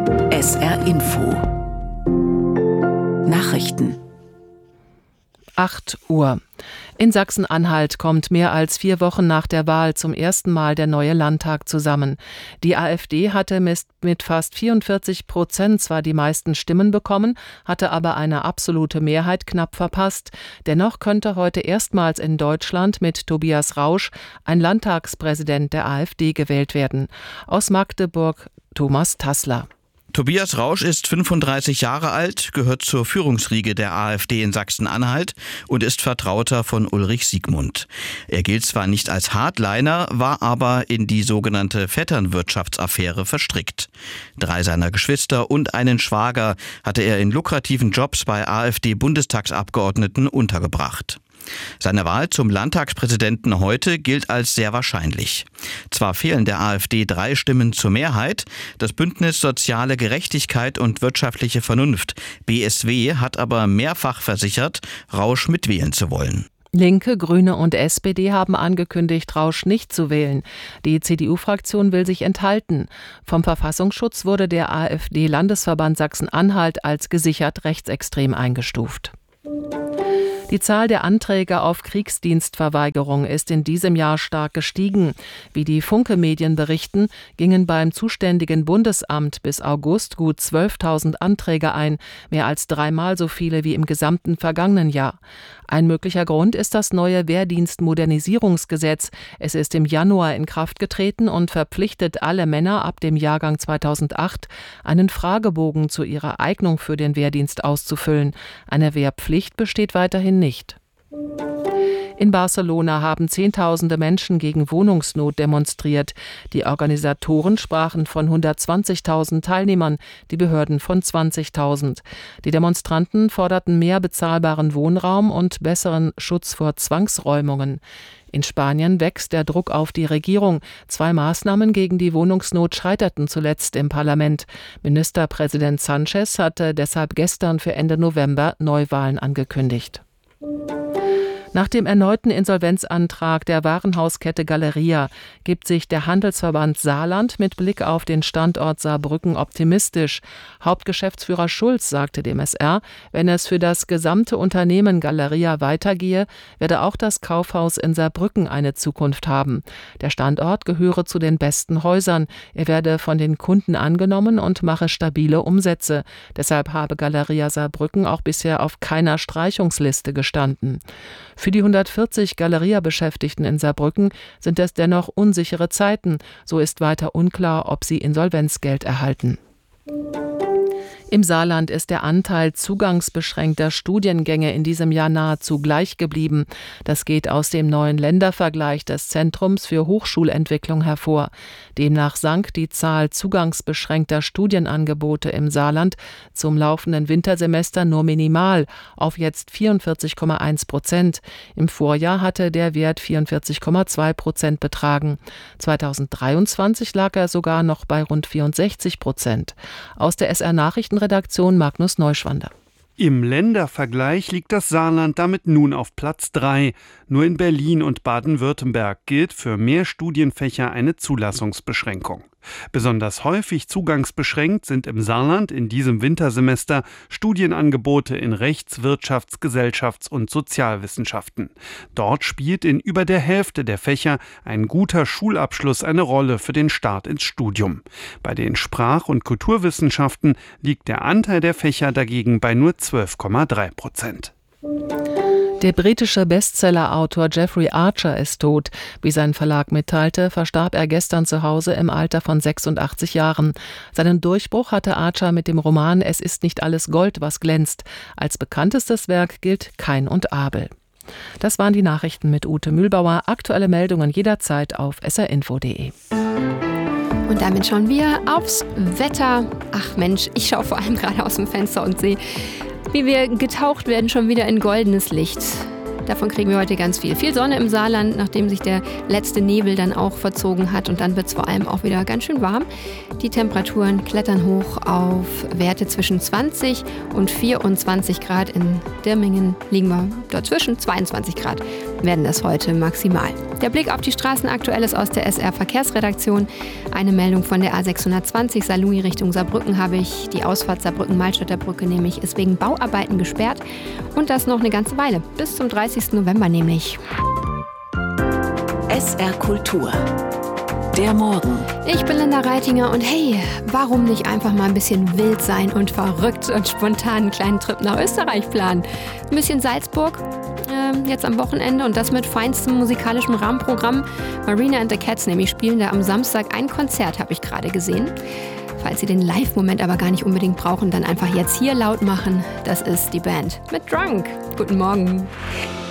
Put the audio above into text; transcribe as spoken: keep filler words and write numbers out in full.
S R Info Nachrichten acht Uhr. In Sachsen-Anhalt kommt mehr als vier Wochen nach der Wahl zum ersten Mal der neue Landtag zusammen. Die AfD hatte mit fast vierundvierzig Prozent zwar die meisten Stimmen bekommen, hatte aber eine absolute Mehrheit knapp verpasst. Dennoch könnte heute erstmals in Deutschland mit Tobias Rausch ein Landtagspräsident der AfD gewählt werden. Aus Magdeburg Thomas Tassler. Tobias Rausch ist fünfunddreißig Jahre alt, gehört zur Führungsriege der AfD in Sachsen-Anhalt und ist Vertrauter von Ulrich Siegmund. Er gilt zwar nicht als Hardliner, war aber in die sogenannte Vetternwirtschaftsaffäre verstrickt. Drei seiner Geschwister und einen Schwager hatte er in lukrativen Jobs bei AfD-Bundestagsabgeordneten untergebracht. Seine Wahl zum Landtagspräsidenten heute gilt als sehr wahrscheinlich. Zwar fehlen der AfD drei Stimmen zur Mehrheit, das Bündnis Soziale Gerechtigkeit und wirtschaftliche Vernunft, B S W, hat aber mehrfach versichert, Rausch mitwählen zu wollen. Linke, Grüne und S P D haben angekündigt, Rausch nicht zu wählen. Die C D U-Fraktion will sich enthalten. Vom Verfassungsschutz wurde der AfD-Landesverband Sachsen-Anhalt als gesichert rechtsextrem eingestuft. Die Zahl der Anträge auf Kriegsdienstverweigerung ist in diesem Jahr stark gestiegen. Wie die Funke-Medien berichten, gingen beim zuständigen Bundesamt bis August gut zwölftausend Anträge ein, mehr als dreimal so viele wie im gesamten vergangenen Jahr. Ein möglicher Grund ist das neue Wehrdienstmodernisierungsgesetz. Es ist im Januar in Kraft getreten und verpflichtet alle Männer ab dem Jahrgang zweitausendacht, einen Fragebogen zu ihrer Eignung für den Wehrdienst auszufüllen. Eine Wehrpflicht besteht weiterhin nicht. In Barcelona haben Zehntausende Menschen gegen Wohnungsnot demonstriert. Die Organisatoren sprachen von hundertzwanzigtausend Teilnehmern, die Behörden von zwanzigtausend. Die Demonstranten forderten mehr bezahlbaren Wohnraum und besseren Schutz vor Zwangsräumungen. In Spanien wächst der Druck auf die Regierung. Zwei Maßnahmen gegen die Wohnungsnot scheiterten zuletzt im Parlament. Ministerpräsident Sánchez hatte deshalb gestern für Ende November Neuwahlen angekündigt. Nach dem erneuten Insolvenzantrag der Warenhauskette Galeria gibt sich der Handelsverband Saarland mit Blick auf den Standort Saarbrücken optimistisch. Hauptgeschäftsführer Schulz sagte dem S R, wenn es für das gesamte Unternehmen Galeria weitergehe, werde auch das Kaufhaus in Saarbrücken eine Zukunft haben. Der Standort gehöre zu den besten Häusern. Er werde von den Kunden angenommen und mache stabile Umsätze. Deshalb habe Galeria Saarbrücken auch bisher auf keiner Streichungsliste gestanden. Für die hundertvierzig Galeria-Beschäftigten in Saarbrücken sind es dennoch unsichere Zeiten. So ist weiter unklar, ob sie Insolvenzgeld erhalten. Im Saarland ist der Anteil zugangsbeschränkter Studiengänge in diesem Jahr nahezu gleich geblieben. Das geht aus dem neuen Ländervergleich des Zentrums für Hochschulentwicklung hervor. Demnach sank die Zahl zugangsbeschränkter Studienangebote im Saarland zum laufenden Wintersemester nur minimal auf jetzt vierundvierzig Komma eins Prozent. Im Vorjahr hatte der Wert vierundvierzig Komma zwei Prozent betragen. zweitausenddreiundzwanzig lag er sogar noch bei rund vierundsechzig Prozent. Aus der S R-Nachrichten Redaktion Magnus Neuschwander. Im Ländervergleich liegt das Saarland damit nun auf Platz drei. Nur in Berlin und Baden-Württemberg gilt für mehr Studienfächer eine Zulassungsbeschränkung. Besonders häufig zugangsbeschränkt sind im Saarland in diesem Wintersemester Studienangebote in Rechts-, Wirtschafts-, Gesellschafts- und Sozialwissenschaften. Dort spielt in über der Hälfte der Fächer ein guter Schulabschluss eine Rolle für den Start ins Studium. Bei den Sprach- und Kulturwissenschaften liegt der Anteil der Fächer dagegen bei nur zwölf Komma drei Prozent. Der britische Bestsellerautor Jeffrey Archer ist tot. Wie sein Verlag mitteilte, verstarb er gestern zu Hause im Alter von sechsundachtzig Jahren. Seinen Durchbruch hatte Archer mit dem Roman Es ist nicht alles Gold, was glänzt. Als bekanntestes Werk gilt Kain und Abel. Das waren die Nachrichten mit Ute Mühlbauer. Aktuelle Meldungen jederzeit auf s r info punkt d e. Und damit schauen wir aufs Wetter. Ach Mensch, ich schaue vor allem gerade aus dem Fenster und sehe, wie wir getaucht werden, schon wieder in goldenes Licht. Davon kriegen wir heute ganz viel. Viel Sonne im Saarland, nachdem sich der letzte Nebel dann auch verzogen hat. Und dann wird es vor allem auch wieder ganz schön warm. Die Temperaturen klettern hoch auf Werte zwischen zwanzig und vierundzwanzig Grad. In Dirmingen liegen wir dazwischen, zweiundzwanzig Grad. werden das heute maximal. Der Blick auf die Straßen aktuell ist aus der S R-Verkehrsredaktion. Eine Meldung von der A sechshundertzwanzig Saarlouis Richtung Saarbrücken habe ich. Die Ausfahrt Saarbrücken-Malstädter Brücke nämlich ist wegen Bauarbeiten gesperrt. Und das noch eine ganze Weile, bis zum dreißigsten November nämlich. S R Kultur. Der Morgen. Ich bin Linda Reitinger und hey, warum nicht einfach mal ein bisschen wild sein und verrückt und spontan einen kleinen Trip nach Österreich planen? Ein bisschen Salzburg, äh, jetzt am Wochenende und das mit feinstem musikalischem Rahmenprogramm. Marina and the Cats nämlich spielen da am Samstag ein Konzert, habe ich gerade gesehen. Falls Sie den Live-Moment aber gar nicht unbedingt brauchen, dann einfach jetzt hier laut machen. Das ist die Band mit Drunk. Guten Morgen.